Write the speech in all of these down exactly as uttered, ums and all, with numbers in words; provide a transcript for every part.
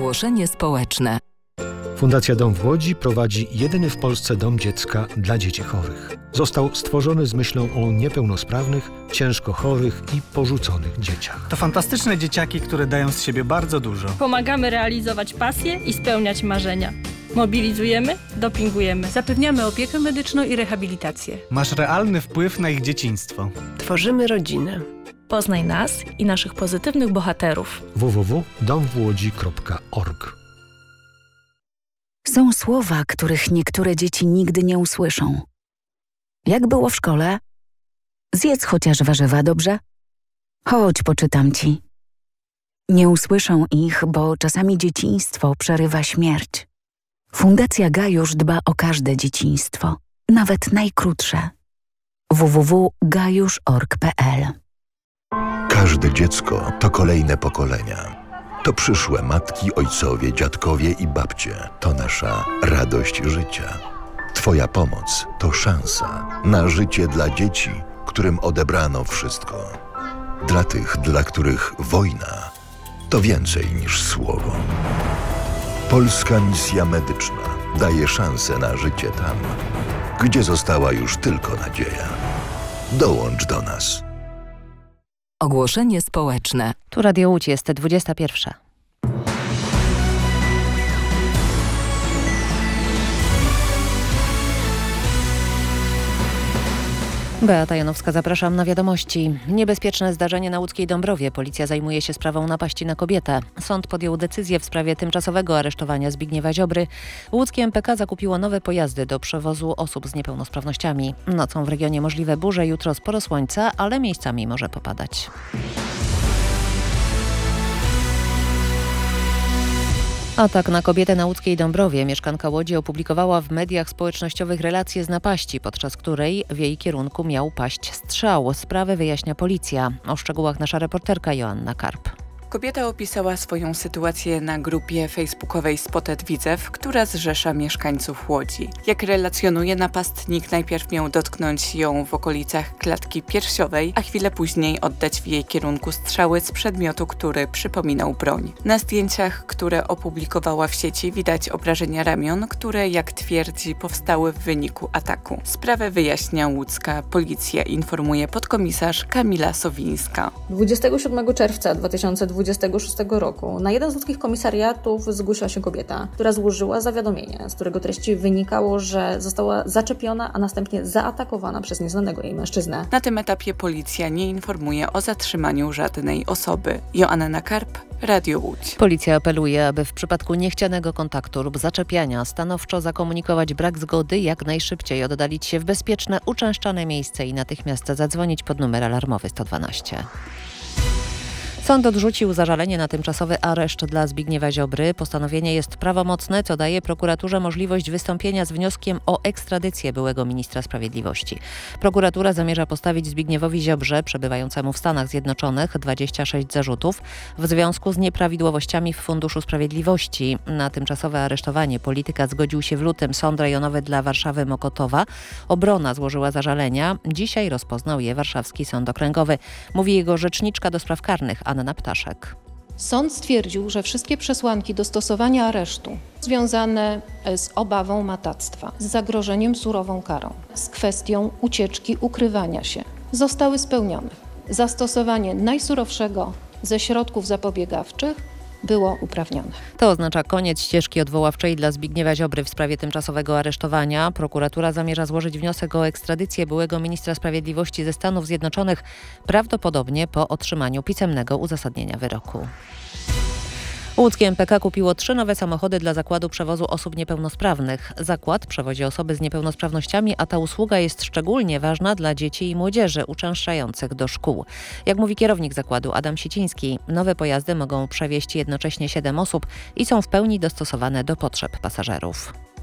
Ogłoszenie społeczne. Fundacja Dom w Łodzi prowadzi jedyny w Polsce dom dziecka dla dzieci chorych. Został stworzony z myślą o niepełnosprawnych, ciężko chorych i porzuconych dzieciach. To fantastyczne dzieciaki, które dają z siebie bardzo dużo. Pomagamy realizować pasje i spełniać marzenia. Mobilizujemy, dopingujemy. Zapewniamy opiekę medyczną i rehabilitację. Masz realny wpływ na ich dzieciństwo. Tworzymy rodzinę. Poznaj nas i naszych pozytywnych bohaterów. w w w kropka dom w łodzi kropka org. Są słowa, których niektóre dzieci nigdy nie usłyszą. Jak było w szkole? Zjedz chociaż warzywa, dobrze? Chodź, poczytam ci. Nie usłyszą ich, bo czasami dzieciństwo przerywa śmierć. Fundacja Gajusz dba o każde dzieciństwo, nawet najkrótsze. w w w kropka gajusz kropka org kropka p l. Każde dziecko to kolejne pokolenia. To przyszłe matki, ojcowie, dziadkowie i babcie. To nasza radość życia. Twoja pomoc to szansa na życie dla dzieci, którym odebrano wszystko. Dla tych, dla których wojna to więcej niż słowo. Polska Misja Medyczna daje szansę na życie tam, gdzie została już tylko nadzieja. Dołącz do nas. Ogłoszenie społeczne. Tu Radio Łódź, jest dwudziesta pierwsza. Beata Janowska, zapraszam na wiadomości. Niebezpieczne zdarzenie na łódzkiej Dąbrowie. Policja zajmuje się sprawą napaści na kobietę. Sąd podjął decyzję w sprawie tymczasowego aresztowania Zbigniewa Ziobry. Łódzkie M P K zakupiło nowe pojazdy do przewozu osób z niepełnosprawnościami. Nocą w regionie możliwe burze, jutro sporo słońca, ale miejscami może popadać. Atak na kobietę na łódzkiej Dąbrowie. Mieszkanka Łodzi opublikowała w mediach społecznościowych relację z napaści, podczas której w jej kierunku miał paść strzał. Sprawę wyjaśnia policja. O szczegółach nasza reporterka Joanna Karp. Kobieta opisała swoją sytuację na grupie facebookowej Spotted Widzew, która zrzesza mieszkańców Łodzi. Jak relacjonuje napastnik, najpierw miał dotknąć ją w okolicach klatki piersiowej, a chwilę później oddać w jej kierunku strzały z przedmiotu, który przypominał broń. Na zdjęciach, które opublikowała w sieci, widać obrażenia ramion, które, jak twierdzi, powstały w wyniku ataku. Sprawę wyjaśnia łódzka policja, informuje podkomisarz Kamila Sowińska. dwudziestego siódmego czerwca dwa tysiące dwudziestego szóstego roku na jeden z łódzkich komisariatów zgłosiła się kobieta, która złożyła zawiadomienie, z którego treści wynikało, że została zaczepiona, a następnie zaatakowana przez nieznanego jej mężczyznę. Na tym etapie policja nie informuje o zatrzymaniu żadnej osoby. Joanna Karp, Radio Łódź. Policja apeluje, aby w przypadku niechcianego kontaktu lub zaczepiania stanowczo zakomunikować brak zgody, jak najszybciej oddalić się w bezpieczne, uczęszczane miejsce i natychmiast zadzwonić pod numer alarmowy sto dwanaście. Sąd odrzucił zażalenie na tymczasowy areszt dla Zbigniewa Ziobry. Postanowienie jest prawomocne, co daje prokuraturze możliwość wystąpienia z wnioskiem o ekstradycję byłego ministra sprawiedliwości. Prokuratura zamierza postawić Zbigniewowi Ziobrze, przebywającemu w Stanach Zjednoczonych, dwadzieścia sześć zarzutów w związku z nieprawidłowościami w Funduszu Sprawiedliwości. Na tymczasowe aresztowanie polityka zgodził się w lutym Sąd Rejonowy dla Warszawy Mokotowa. Obrona złożyła zażalenia. Dzisiaj rozpoznał je Warszawski Sąd Okręgowy. Mówi jego rzeczniczka do spraw karnych Anna Ptaszek. Sąd stwierdził, że wszystkie przesłanki do stosowania aresztu związane z obawą matactwa, z zagrożeniem surową karą, z kwestią ucieczki, ukrywania się zostały spełnione. Zastosowanie najsurowszego ze środków zapobiegawczych było uprawnione. To oznacza koniec ścieżki odwoławczej dla Zbigniewa Ziobry w sprawie tymczasowego aresztowania. Prokuratura zamierza złożyć wniosek o ekstradycję byłego ministra sprawiedliwości ze Stanów Zjednoczonych, prawdopodobnie po otrzymaniu pisemnego uzasadnienia wyroku. Łódzkie M P K kupiło trzy nowe samochody dla zakładu przewozu osób niepełnosprawnych. Zakład przewozi osoby z niepełnosprawnościami, a ta usługa jest szczególnie ważna dla dzieci i młodzieży uczęszczających do szkół. Jak mówi kierownik zakładu Adam Siciński, nowe pojazdy mogą przewieźć jednocześnie siedem osób i są w pełni dostosowane do potrzeb pasażerów.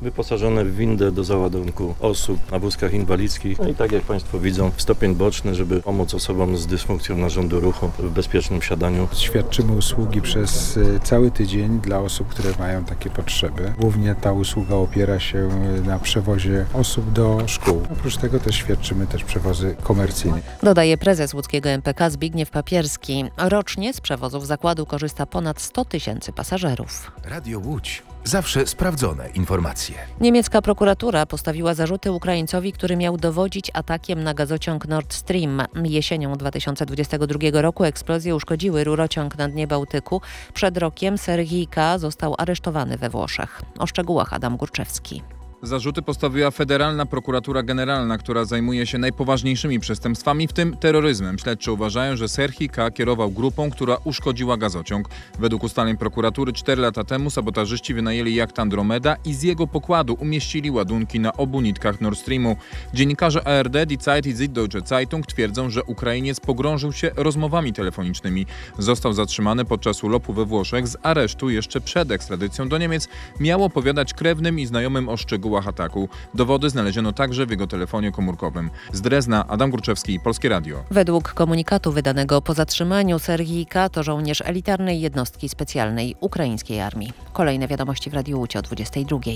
wyposażone w windę do załadunku osób na wózkach inwalidzkich. No i tak jak Państwo widzą, w stopień boczny, żeby pomóc osobom z dysfunkcją narządu ruchu w bezpiecznym siadaniu. Świadczymy usługi przez cały tydzień dla osób, które mają takie potrzeby. Głównie ta usługa opiera się na przewozie osób do szkół. Oprócz tego też świadczymy też przewozy komercyjne. Dodaje prezes łódzkiego M P K Zbigniew Papierski. Rocznie z przewozów zakładu korzysta ponad sto tysięcy pasażerów. Radio Łódź. Zawsze sprawdzone informacje. Niemiecka prokuratura postawiła zarzuty Ukraińcowi, który miał dowodzić atakiem na gazociąg Nord Stream. Jesienią dwa tysiące dwudziestego drugiego roku eksplozje uszkodziły rurociąg na dnie Bałtyku. Przed rokiem Serhii K. został aresztowany we Włoszech. O szczegółach Adam Górczewski. Zarzuty postawiła Federalna Prokuratura Generalna, która zajmuje się najpoważniejszymi przestępstwami, w tym terroryzmem. Śledczy uważają, że Serhii K. kierował grupą, która uszkodziła gazociąg. Według ustaleń prokuratury cztery lata temu sabotażyści wynajęli jacht Andromeda i z jego pokładu umieścili ładunki na obu nitkach Nord Streamu. Dziennikarze A R D, Die Zeit i Süddeutsche Zeitung twierdzą, że Ukrainiec pogrążył się rozmowami telefonicznymi. Został zatrzymany podczas urlopu we Włoszech. Z aresztu jeszcze przed ekstradycją do Niemiec miał opowiadać krewnym i znajomym o szczegółach ataku. Dowody znaleziono także w jego telefonie komórkowym. Z Drezna Adam Górczewski, Polskie Radio. Według komunikatu wydanego po zatrzymaniu Serhii K. to żołnierz elitarnej jednostki specjalnej ukraińskiej armii. Kolejne wiadomości w Radiu Łódź o dwudziestej drugiej.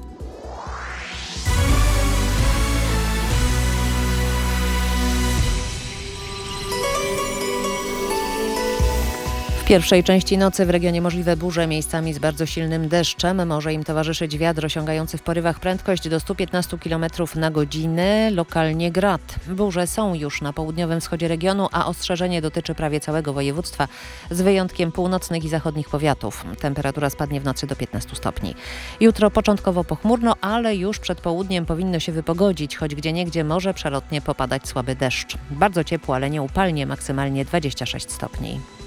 W pierwszej części nocy w regionie możliwe burze, miejscami z bardzo silnym deszczem. Może im towarzyszyć wiatr osiągający w porywach prędkość do stu piętnastu kilometrów na godzinę, lokalnie grad. Burze są już na południowym wschodzie regionu, a ostrzeżenie dotyczy prawie całego województwa, z wyjątkiem północnych i zachodnich powiatów. Temperatura spadnie w nocy do piętnastu stopni. Jutro początkowo pochmurno, ale już przed południem powinno się wypogodzić, choć gdzieniegdzie może przelotnie popadać słaby deszcz. Bardzo ciepło, ale nie upalnie, maksymalnie dwadzieścia sześć stopni.